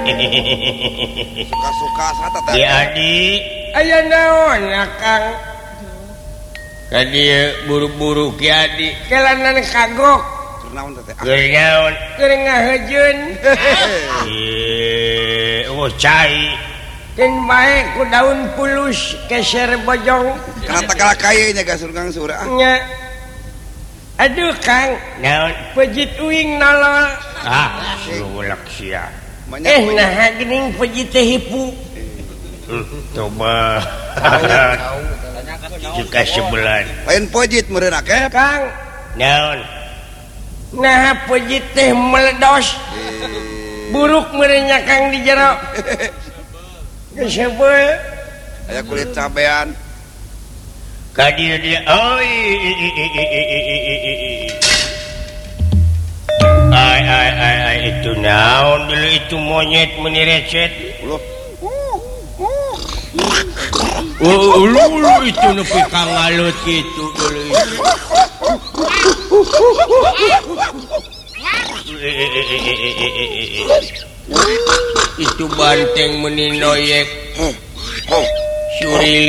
suka-suka sata teh. Di adik aya naon Kang ka dieu buru-buru ki adik kelanan kagok Keur naon teh? keur naon keur ngahejeun oh cai keun bae ku daun pulus keser bojong Kana tagala kaye nya gasur Kang Sur. nya aduh Kang naon pejit uing nolol sulak sia nah geuning pejit teh hipu coba jika sebelah Lain pojit meureun akeh. Kang naon nah pejit teh meledos buruk meureun nya Kang di jero geus heubeul Aya kulit cabean. ka dieu dia oi ai itu naon dulu itu monyet menirecet lu itu nepi ka ngalut gitu dulu itu banteng meninoyek Surili